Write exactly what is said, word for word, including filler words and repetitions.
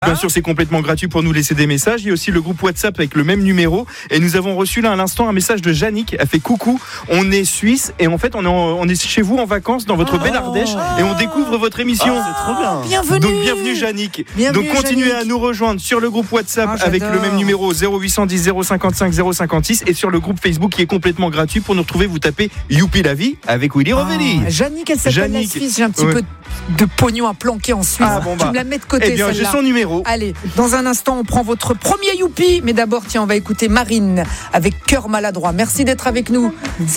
Bien sûr, c'est complètement gratuit pour nous laisser des messages. Il y a aussi le groupe WhatsApp avec le même numéro. Et nous avons reçu là à l'instant un message de Yannick. Elle fait coucou. On est suisse et en fait, on est, en, on est chez vous en vacances dans votre oh. belle Ardèche et on découvre votre émission. Oh, c'est trop bien. Bienvenue. Donc bienvenue Yannick. Bienvenue, Donc continuez Yannick. à nous rejoindre sur le groupe WhatsApp oh, avec le même numéro zéro huit cent dix zéro cinquante-cinq zéro cinquante-six et sur le groupe Facebook qui est complètement gratuit. Pour nous retrouver, vous tapez Youpi la vie avec Willy Rovelli. Ah, Yannick, elle s'appelle la Yannick. Suisse. J'ai un petit Ouais. peu de pognon à planquer en Suisse. Ah, bon, bah. Tu me la mets de côté. Eh bien, j'ai celle-là. son numéro. Allez, dans un instant, on prend votre premier Youpi. Mais d'abord, tiens, on va écouter Marine avec Cœur maladroit. Merci d'être avec nous. C'est